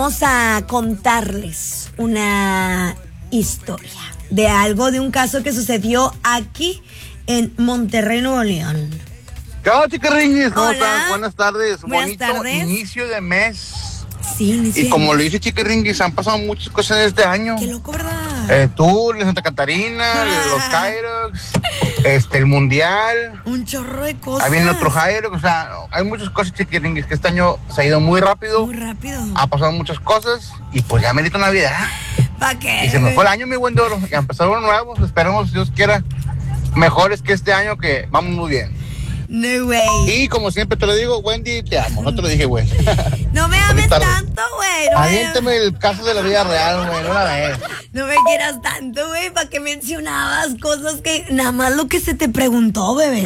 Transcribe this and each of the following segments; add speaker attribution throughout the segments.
Speaker 1: vamos a contarles una historia de un caso que sucedió aquí en Monterrey, Nuevo León.
Speaker 2: ¿Qué onda, chiquirringuis? ¿Cómo
Speaker 1: Hola.
Speaker 2: están? Buenas tardes.
Speaker 1: Buenas
Speaker 2: Bonito
Speaker 1: tardes.
Speaker 2: inicio de mes.
Speaker 1: Sí, inicio.
Speaker 2: Y como lo dice Chiquirringuis, han pasado muchas cosas este año.
Speaker 1: Qué loco, ¿verdad?
Speaker 2: Tú, la Santa Catarina, los Hyrox, el Mundial.
Speaker 1: Un chorro de cosas.
Speaker 2: Ahí viene otro Hyrox. O sea, hay muchas cosas, Chiquirringuis, que este año se ha ido muy rápido.
Speaker 1: Muy rápido.
Speaker 2: Ha pasado muchas cosas. Y pues ya merito Navidad.
Speaker 1: ¿Para qué?
Speaker 2: Y se me fue el año, mi buen de oro. Ya empezaron nuevos. Esperemos, si Dios quiera, mejores que este año, que vamos muy bien.
Speaker 1: No way.
Speaker 2: Y como siempre te lo digo, Wendy, te amo. No te lo dije, güey.
Speaker 1: No me ames tanto, güey.
Speaker 2: Aviéntame el caso de la vida real, güey, una vez.
Speaker 1: No me quieras tanto, güey. ¿Para qué mencionabas cosas que... Nada más lo que se te preguntó, bebé.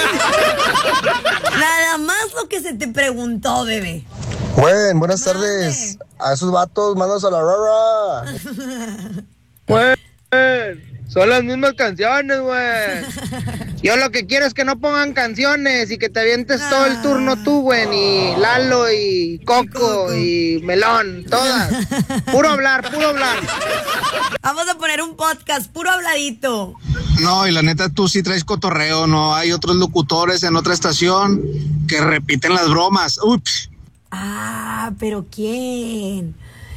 Speaker 1: Nada más lo que se te preguntó, bebé.
Speaker 3: Güey, buenas tardes. A esos vatos, mándanos a la rara.
Speaker 4: Güey, son las mismas canciones, güey. Yo lo que quiero es que no pongan canciones y que te avientes todo el turno tú, güey. Y Lalo y Coco y Melón, todas. Puro hablar, puro hablar.
Speaker 1: Vamos a poner un podcast, puro habladito.
Speaker 5: No, y la neta tú sí traes cotorreo, ¿no? Hay otros locutores en otra estación que repiten las bromas. Ups.
Speaker 1: Ah, pero ¿quién?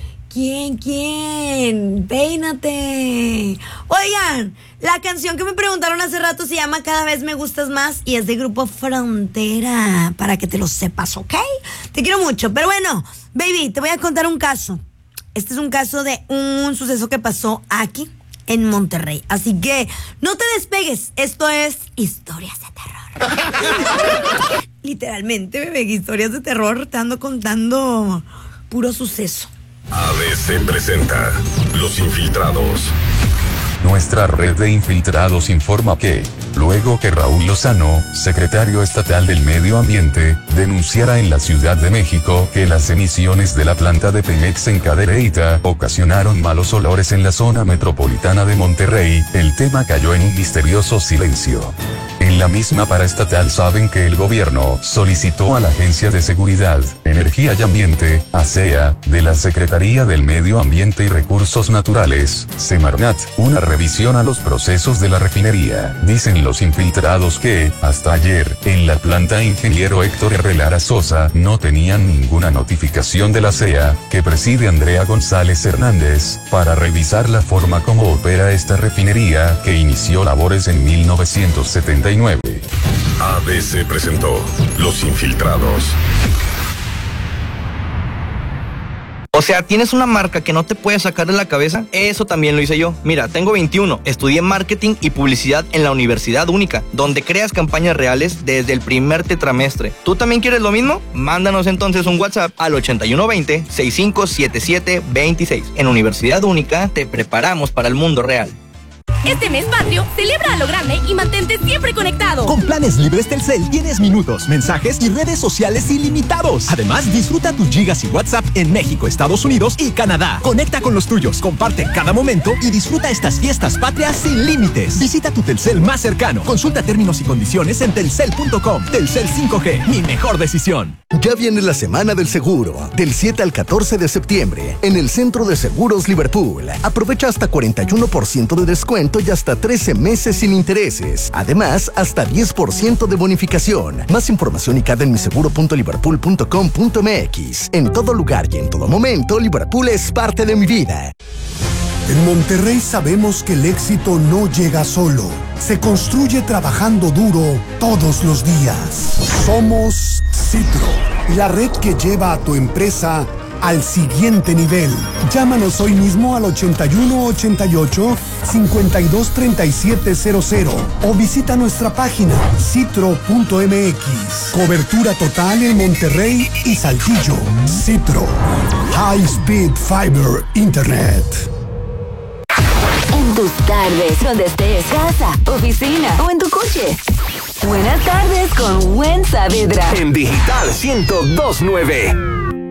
Speaker 1: ¿Quién? Peínate. Oigan, la canción que me preguntaron hace rato se llama Cada vez me gustas más y es de Grupo Frontera, para que te lo sepas, ¿ok? Te quiero mucho, pero bueno, baby, te voy a contar un caso. Este es un caso de un suceso que pasó aquí en Monterrey, así que no te despegues, esto es Historias de Terror. Literalmente, bebé, historias de terror, te ando contando puro suceso.
Speaker 6: ABC presenta Los Infiltrados.
Speaker 7: Nuestra red de infiltrados informa que, luego que Raúl Lozano, secretario estatal del Medio Ambiente, denunciara en la Ciudad de México que las emisiones de la planta de Pemex en Cadereyta ocasionaron malos olores en la zona metropolitana de Monterrey, el tema cayó en un misterioso silencio. En la misma paraestatal saben que el gobierno solicitó a la Agencia de Seguridad, Energía y Ambiente, ASEA, de la Secretaría del Medio Ambiente y Recursos Naturales, Semarnat, una revisión a los procesos de la refinería. Dicen los infiltrados que, hasta ayer, en la planta ingeniero Héctor R. Lara Sosa no tenían ninguna notificación de la ASEA, que preside Andrea González Hernández, para revisar la forma como opera esta refinería, que inició labores en 1979.
Speaker 6: ABC presentó Los Infiltrados.
Speaker 8: O sea, ¿tienes una marca que no te puedes sacar de la cabeza? Eso también lo hice yo. Mira, tengo 21, estudié marketing y publicidad en la Universidad Única, donde creas campañas reales desde el primer tetramestre. ¿Tú también quieres lo mismo? Mándanos entonces un WhatsApp al 8120-657726. En Universidad Única te preparamos para el mundo real.
Speaker 9: Este mes patrio, celebra a lo grande y mantente siempre conectado.
Speaker 10: Con planes libres Telcel tienes minutos, mensajes y redes sociales ilimitados. Además, disfruta tus gigas y WhatsApp en México, Estados Unidos y Canadá. Conecta con los tuyos, comparte cada momento y disfruta estas fiestas patrias sin límites. Visita tu Telcel más cercano. Consulta términos y condiciones en telcel.com. Telcel 5G, mi mejor decisión.
Speaker 11: Ya viene la Semana del Seguro, del 7 al 14 de septiembre, en el Centro de Seguros Liverpool. Aprovecha hasta 41% de descuento y hasta 13 meses sin intereses. Además, hasta 10% de bonificación. Más información y cada en miseguro.liverpool.com.mx. En todo lugar y en todo momento, Liverpool es parte de mi vida.
Speaker 12: En Monterrey sabemos que el éxito no llega solo. Se construye trabajando duro todos los días. Somos Citro, la red que lleva a tu empresa al siguiente nivel. Llámanos hoy mismo al 8188-523700 o visita nuestra página citro.mx. Cobertura total en Monterrey y Saltillo. Citro. High Speed Fiber Internet.
Speaker 13: En tus tardes, donde estés, casa, oficina o en tu coche. Buenas tardes con Gwen Saavedra.
Speaker 6: En Digital 102.9.